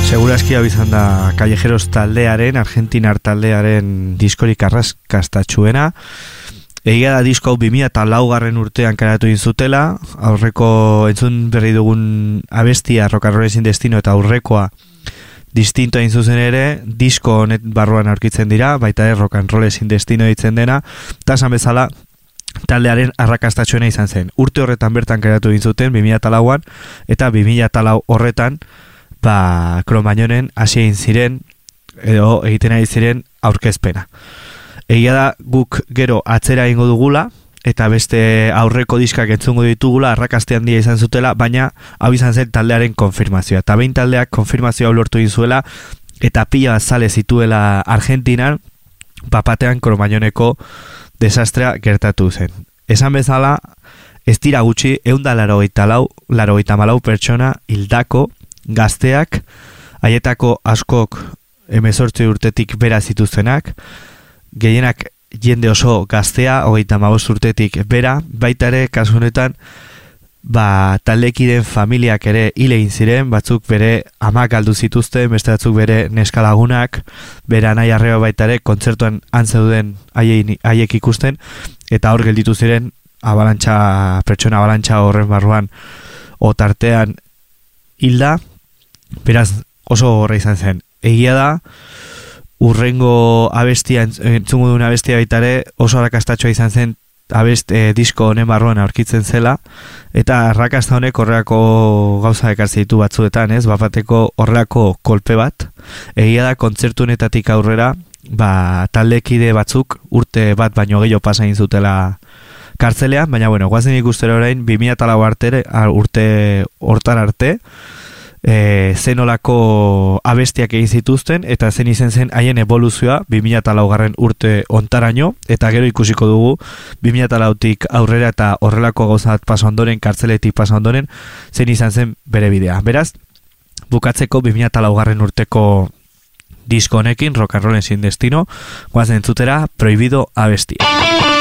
Segurazki hau izan da Callejeros taldearen, argentinar taldearen diskorik arrakastatsuena. Egia da disko hau 2004 urtean karatu zutela, aurreko entzun berri dugun abestia Rock and Roll Sin Destino eta aurrekoa distinto hain zuzen ere, disko honet barruan aurkitzen dira, baita Rock and Roll Sin Destino ditzen dena, eta esan bezala taldearen arrakastatsuena izan zen. Urte horretan bertan karatu zuten 2004an, eta 2004 horretan Cro-Magnonen hasi egin ziren edo egiten ari ziren aurkezpena. Egia da guk gero atzera egingo dugula eta beste aurreko diskak entzungo ditugula arrakasta handia izan zutela, baina hau izan zen taldearen konfirmazioa. Eta behin taldeak konfirmazioa lortu egin zuela eta pila zale zituela Argentinan, batean Cro-Magnoneko desastrea gertatu zen. Esan bezala, ez dira gutxi 184 pertsona hildako gazteak, haietako askok 18 urtetik bera zituztenak, gehienak jende oso gaztea, 35 urtetik bera, baita ere kasu honetan taldekideen familiak ere hil egin ziren, batzuk bere amak galdu zituzten, beste batzuk bere neskalagunak, bere anai arreba baita ere kontzertuan antzeuden haiek ikusten, eta hor gelditu ziren pertsona abalantxa horren barruan otartean hilda. Beraz, oso horra izan zen. Egia da, urrengo abestia, entzungo duen abestia baitare, oso arrakastatxoa izan zen disko honen barruan aurkitzen zela, eta arrakasta honek horrelako gauza ekartzen ditu batzuetan, ez? Bapateko horrelako kolpe bat. Egia da, kontzertu honetatik aurrera, taldekide batzuk urte bat baino gehiago pasa egin zutela kartzelean, baina bueno, guazen ikustera orain 2004 urte hortan arte, zenolako abestiak egin zituzten eta zen izen zen haien evoluzioa 2004 urte ontaraino, eta gero ikusiko dugu 2004tik aurrera eta horrelako gauzat pasa ondoren, kartzeletik pasa ondoren, zen izan zen bere bidea. Beraz, bukatzeko 2004 urteko disko honekin, Rock and Roll Sin Destino, guazen entzutera Prohibido abestia.